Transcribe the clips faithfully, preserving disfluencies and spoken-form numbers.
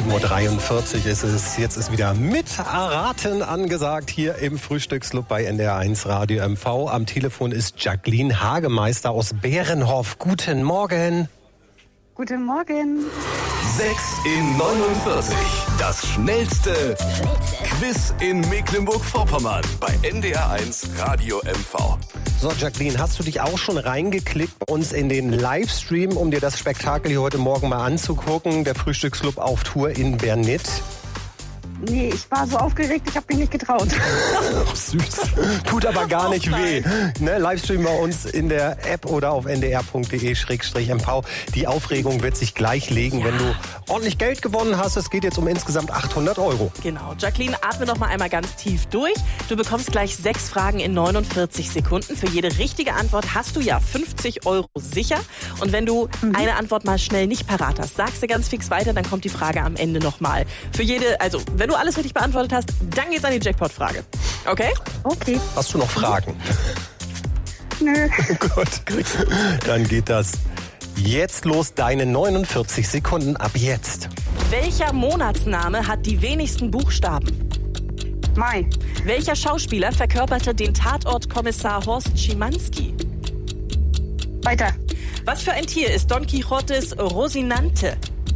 sieben Uhr dreiundvierzig ist es. Jetzt ist wieder mit Erraten angesagt hier im Frühstücksclub bei N D R eins Radio M V. Am Telefon ist Jacqueline Hagemeister aus Bärenhof. Guten Morgen. Guten Morgen. sechs in neunundvierzig. Das schnellste Quiz in Mecklenburg-Vorpommern bei N D R eins Radio M V. So, Jacqueline, hast du dich auch schon reingeklickt bei uns in den Livestream, um dir das Spektakel hier heute Morgen mal anzugucken? Der Frühstücksclub auf Tour in Bernit. Nee, ich war so aufgeregt, ich habe mich nicht getraut. Ach, süß. Tut aber gar nicht weh. Ne, Livestream bei uns in der App oder auf n d r punkt d e slash m v. Die Aufregung wird sich gleich legen, ja, wenn du ordentlich Geld gewonnen hast. Es geht jetzt um insgesamt achthundert Euro. Genau. Jacqueline, atme noch mal einmal ganz tief durch. Du bekommst gleich sechs Fragen in neunundvierzig Sekunden. Für jede richtige Antwort hast du ja fünfzig Euro sicher. Und wenn du mhm. eine Antwort mal schnell nicht parat hast, sagst du ganz fix weiter, dann kommt die Frage am Ende noch mal. Für jede, also wenn Wenn du alles richtig beantwortet hast, dann geht's an die Jackpot-Frage. Okay? Okay. Hast du noch Fragen? Nö. Gut. Gut. Dann geht das jetzt los. Deine neunundvierzig Sekunden ab jetzt. Welcher Monatsname hat die wenigsten Buchstaben? Mai. Welcher Schauspieler verkörperte den Tatortkommissar Horst Schimanski? Weiter. Was für ein Tier ist Don Quixotes Rocinante?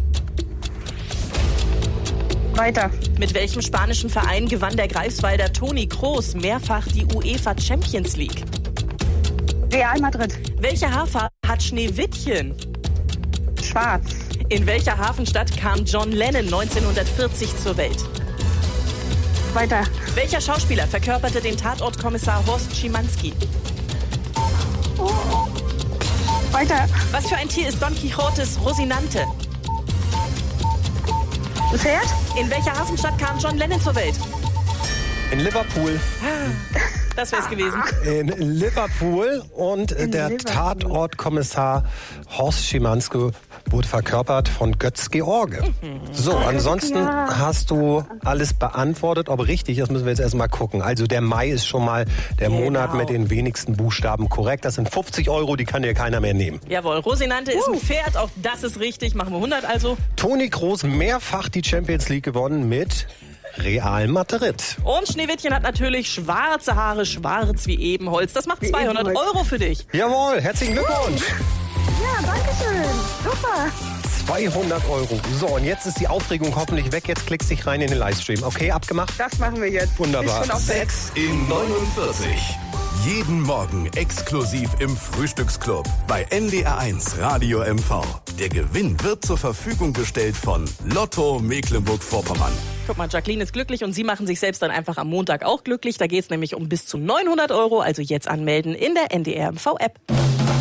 Weiter. Mit welchem spanischen Verein gewann der Greifswalder Toni Kroos mehrfach die UEFA Champions League? Real Madrid. Welche Haarfarbe hat Schneewittchen? Schwarz. In welcher Hafenstadt kam John Lennon neunzehnhundertvierzig zur Welt? Weiter. Welcher Schauspieler verkörperte den Tatortkommissar Horst Schimanski? Oh. Weiter. Was für ein Tier ist Don Quixotes Rocinante? Pferd? In welcher Hafenstadt kam John Lennon zur Welt? In Liverpool. Das wär's gewesen. In Liverpool. Und In der Liverpool. Tatortkommissar Horst Schimanski wurde verkörpert von Götz George. Mhm. So, ansonsten ja. hast du alles beantwortet. Ob richtig, das müssen wir jetzt erstmal gucken. Also der Mai ist schon mal der Genau. Monat mit den wenigsten Buchstaben korrekt. Das sind fünfzig Euro, die kann dir keiner mehr nehmen. Jawohl, Rocinante uh. ist ein Pferd, auch das ist richtig. Machen wir hundert also. Toni Kroos mehrfach die Champions League gewonnen mit Real Madrid. Und Schneewittchen hat natürlich schwarze Haare, schwarz wie Ebenholz. Das macht zweihundert Euro für dich. Jawohl, herzlichen Glückwunsch. Ja, danke schön. Super. zweihundert Euro. So, und jetzt ist die Aufregung hoffentlich weg. Jetzt klickst dich rein in den Livestream. Okay, abgemacht? Das machen wir jetzt. Wunderbar. Ich bin auf der sechs in neunundvierzig. Jeden Morgen exklusiv im Frühstücksclub bei N D R eins Radio M V. Der Gewinn wird zur Verfügung gestellt von Lotto Mecklenburg-Vorpommern. Guck mal, Jacqueline ist glücklich und sie machen sich selbst dann einfach am Montag auch glücklich. Da geht's nämlich um bis zu neunhundert Euro. Also jetzt anmelden in der N D R M V-App.